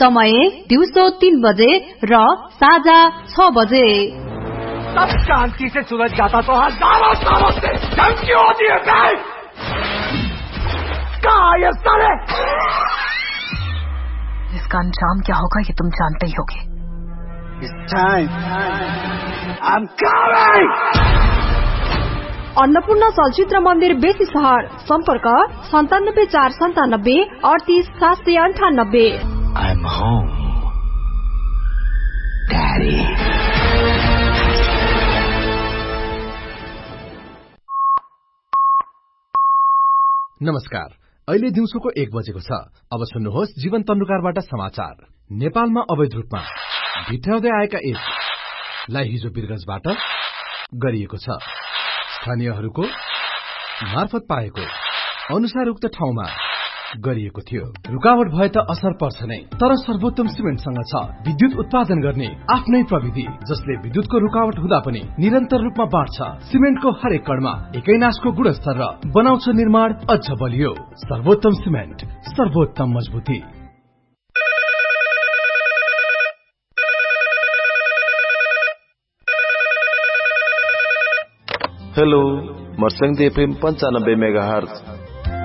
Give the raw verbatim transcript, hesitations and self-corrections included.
समय दिउँसो तीन बजे र साँझ छ बजे। सब शांति से सूरज जाता तो हजारों सालों से जंग क्यों होती है? कहाँ ये साले? इसका अंजाम क्या होगा ये तुम जानते ही होगे। It's time. I'm coming. Annapurna चलचित्र मन्दिर बेसी सहर सम्पर्क सन्तानब्बे चार सन्तानब्बे अडतिस सात सय अन्ठानब्बे। I'm home, Daddy. नमस्कार, अहिले दिउँसोको एक बजेको छ। अब सुन्नुहोस् जीवन तन्नुकारबाट समाचार। नेपालमा अवैध रूपमा भित्राउँदै आएका एपलाई हिजो बिरगंजबाट गरिएको छ। स्थानीयहरूको मार्फत पाएको अनुसार उक्त ठाउँमा गरिएको थियो। रुकावट भए त असर पर्छ नै, तर सर्वोत्तम सिमेन्टसँग छ विद्युत उत्पादन गर्ने आफ्नै प्रविधि, जसले विद्युतको रुकावट हुँदा पनि निरन्तर रूपमा बाँड्छ। सिमेन्टको हरेक कणमा एकै नासको गुणस्तर र बनाउँछ निर्माण अझ बलियो। सर्वोत्तम सिमेन्ट, सर्वोत्तम मजबुती। हेलो, मर्स्याङ एफएम पन्चानब्बे मेगा हर्ज